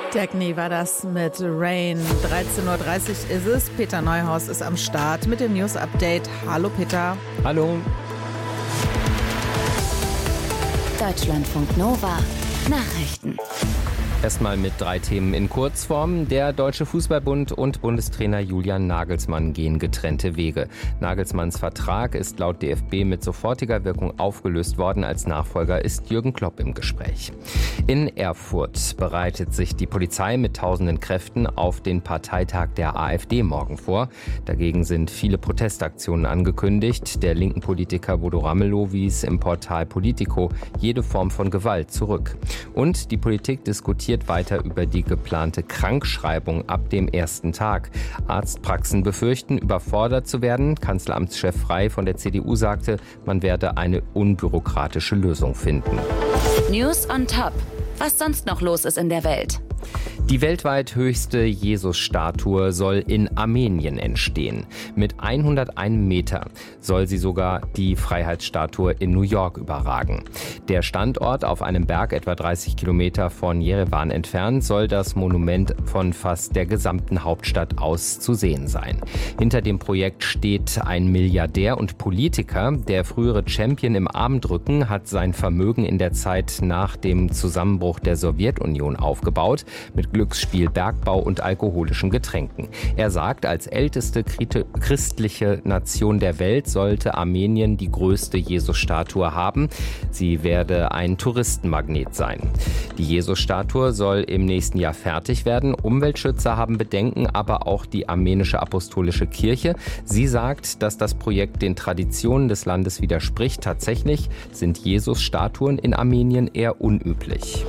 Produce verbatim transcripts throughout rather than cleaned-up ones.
Dagny war das mit Rain. dreizehn Uhr dreißig ist es. Peter Neuhaus ist am Start mit dem News Update. Hallo Peter. Hallo. Deutschlandfunk Nova. Nachrichten. Erstmal mit drei Themen in Kurzform. Der Deutsche Fußballbund und Bundestrainer Julian Nagelsmann gehen getrennte Wege. Nagelsmanns Vertrag ist laut D F B mit sofortiger Wirkung aufgelöst worden. Als Nachfolger ist Jürgen Klopp im Gespräch. In Erfurt bereitet sich die Polizei mit tausenden Kräften auf den Parteitag der AfD morgen vor. Dagegen sind viele Protestaktionen angekündigt. Der linken Politiker Bodo Ramelow wies im Portal Politico jede Form von Gewalt zurück. Und die Politik diskutiert weiter über die geplante Krankschreibung ab dem ersten Tag. Arztpraxen befürchten, überfordert zu werden. Kanzleramtschef Frey von der C D U sagte, man werde eine unbürokratische Lösung finden. News on Top. Was sonst noch los ist in der Welt? Die weltweit höchste Jesus-Statue soll in Armenien entstehen. Mit hunderteins Meter soll sie sogar die Freiheitsstatue in New York überragen. Der Standort auf einem Berg etwa dreißig Kilometer von Jerewan entfernt soll das Monument von fast der gesamten Hauptstadt aus zu sehen sein. Hinter dem Projekt steht ein Milliardär und Politiker. Der frühere Champion im Armdrücken hat sein Vermögen in der Zeit nach dem Zusammenbruch der Sowjetunion aufgebaut, mit Glücksspiel, Bergbau und alkoholischen Getränken. Er sagt, als älteste christliche Nation der Welt sollte Armenien die größte Jesus-Statue haben. Sie werde ein Touristenmagnet sein. Die Jesus-Statue soll im nächsten Jahr fertig werden. Umweltschützer haben Bedenken, aber auch die armenische apostolische Kirche. Sie sagt, dass das Projekt den Traditionen des Landes widerspricht. Tatsächlich sind Jesus-Statuen in Armenien eher unüblich.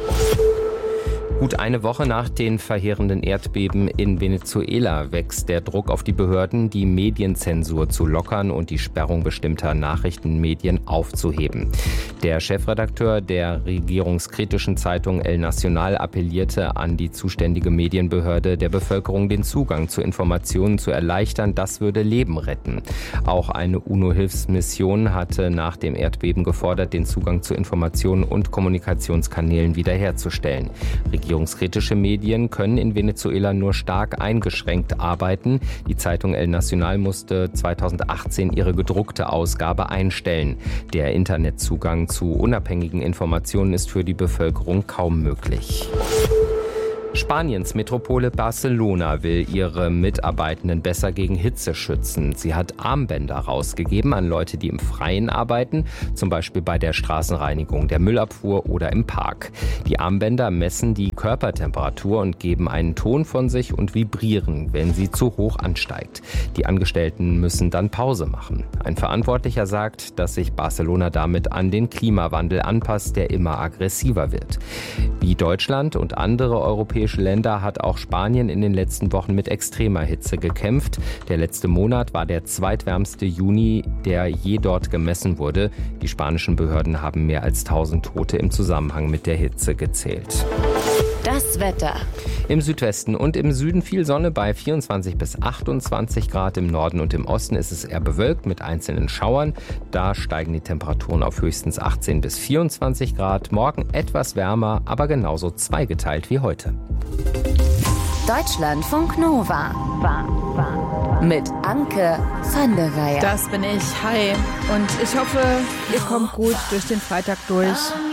Gut eine Woche nach den verheerenden Erdbeben in Venezuela wächst der Druck auf die Behörden, die Medienzensur zu lockern und die Sperrung bestimmter Nachrichtenmedien aufzuheben. Der Chefredakteur der regierungskritischen Zeitung El Nacional appellierte an die zuständige Medienbehörde, der Bevölkerung den Zugang zu Informationen zu erleichtern. Das würde Leben retten. Auch eine UNO-Hilfsmission hatte nach dem Erdbeben gefordert, den Zugang zu Informationen und Kommunikationskanälen wiederherzustellen. Regierungskritische Medien können in Venezuela nur stark eingeschränkt arbeiten. Die Zeitung El Nacional musste zweitausendachtzehn ihre gedruckte Ausgabe einstellen. Der Internetzugang zu unabhängigen Informationen ist für die Bevölkerung kaum möglich. Spaniens Metropole Barcelona will ihre Mitarbeitenden besser gegen Hitze schützen. Sie hat Armbänder rausgegeben an Leute, die im Freien arbeiten, zum Beispiel bei der Straßenreinigung, der Müllabfuhr oder im Park. Die Armbänder messen die Körpertemperatur und geben einen Ton von sich und vibrieren, wenn sie zu hoch ansteigt. Die Angestellten müssen dann Pause machen. Ein Verantwortlicher sagt, dass sich Barcelona damit an den Klimawandel anpasst, der immer aggressiver wird. Wie Deutschland und andere europäische Länder hat auch Spanien in den letzten Wochen mit extremer Hitze gekämpft. Der letzte Monat war der zweitwärmste Juni, der je dort gemessen wurde. Die spanischen Behörden haben mehr als tausend Tote im Zusammenhang mit der Hitze gezählt. Das Wetter. Im Südwesten und im Süden viel Sonne bei vierundzwanzig bis achtundzwanzig Grad. Im Norden und im Osten ist es eher bewölkt mit einzelnen Schauern. Da steigen die Temperaturen auf höchstens achtzehn bis vierundzwanzig Grad. Morgen etwas wärmer, aber genauso zweigeteilt wie heute. Deutschlandfunk Nova. Mit Anke van der Weyer. Das bin ich. Hi. Und ich hoffe, ihr kommt gut durch den Freitag durch.